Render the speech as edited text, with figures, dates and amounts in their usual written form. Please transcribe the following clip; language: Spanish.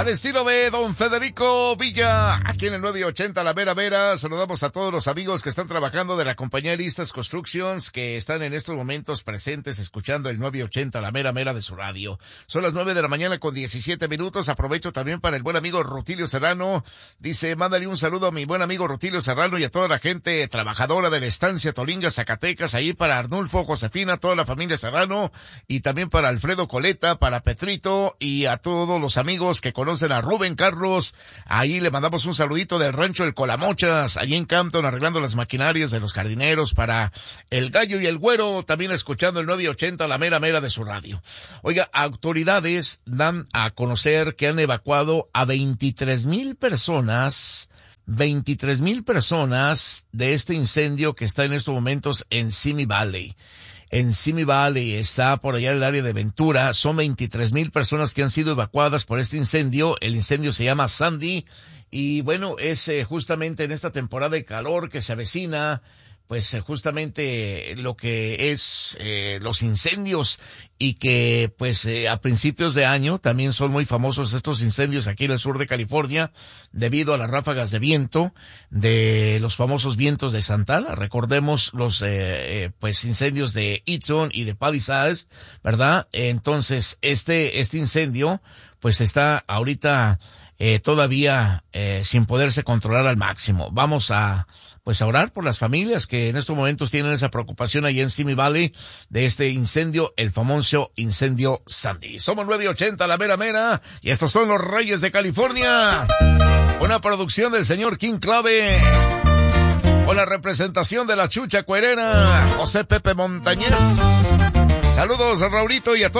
Al estilo de don Federico Villa, aquí en el 980 La Mera Mera. Saludamos a todos los amigos que están trabajando de la compañía Listas Constructions, que están en estos momentos presentes escuchando el 980 La Mera Mera de su radio. Son las 9 de la mañana con 17 minutos. Aprovecho también para el buen amigo Rutilio Serrano. Dice, mándale un saludo a mi buen amigo Rutilio Serrano y a toda la gente trabajadora de la estancia Tolinga, Zacatecas, ahí para Arnulfo, Josefina, toda la familia Serrano, y también para Alfredo Coleta, para Petrito y a todos los amigos que conocen a Rubén Carlos. Ahí le mandamos un saludito del rancho El Colamochas, allí en Campton, arreglando las maquinarias de los jardineros, para el Gallo y el Güero, también escuchando el 980 La Mera Mera de su radio. Oiga, autoridades dan a conocer que han evacuado a 23,000 personas de este incendio que está en estos momentos en Simi Valley. En Simi Valley está por allá el área de Ventura. Son 23,000 personas que han sido evacuadas por este incendio. El incendio se llama Sandy. Y bueno, es justamente en esta temporada de calor que se avecina, pues justamente lo que es los incendios, y que pues a principios de año también son muy famosos estos incendios aquí en el sur de California debido a las ráfagas de viento de los famosos vientos de Santana. Recordemos los pues incendios de Eaton y de Palisades, ¿verdad? Entonces este incendio pues está ahorita todavía sin poderse controlar al máximo. Vamos a orar por las familias que en estos momentos tienen esa preocupación allí en Simi Valley de este incendio, el famoso incendio Sandy. Somos 980 La Mera Mera y estos son los Reyes de California. Una producción del señor King Clave, con la representación de la Chucha Cuerera, José Pepe Montañez. Saludos a Raulito y a todos.